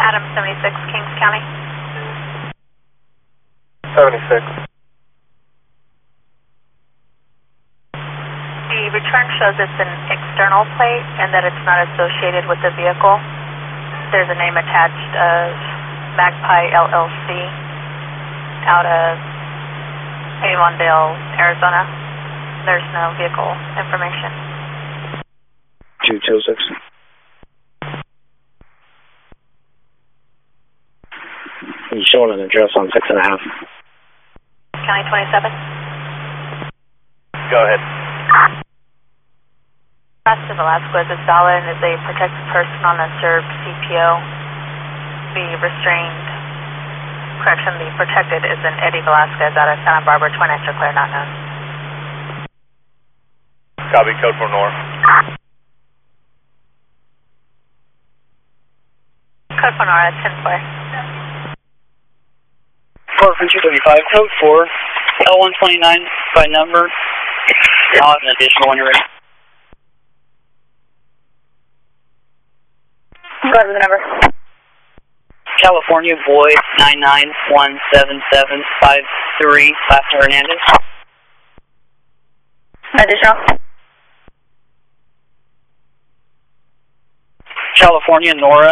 Adam 76, Kings County. 76. The return shows it's an external plate and that it's not associated with the vehicle. There's a name attached of Magpie LLC out of Avondale, Arizona. There's no vehicle information. 226. You showing an address on 6.5. County 27. Go ahead. Pastor Velasquez is valid and is a protected person on a served CPO. The restrained, correction, the protected is an Eddie Velasquez out of Santa Barbara, Twin Extra Clear, not known. Copy, code for North. Code for Nora, 10-4. Report from 235, code 4, L129 by number. I'll have an additional when you're ready. Go ahead with the number. California Boy 9917753, Last Hernandez. Additional. California Nora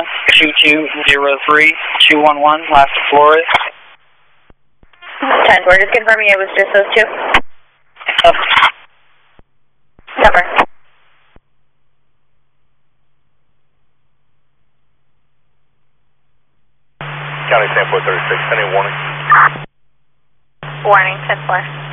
2203211, Last Flores. 10, we're just confirming it was just those two. Number. County 10-436, any warning? Warning, 10-4.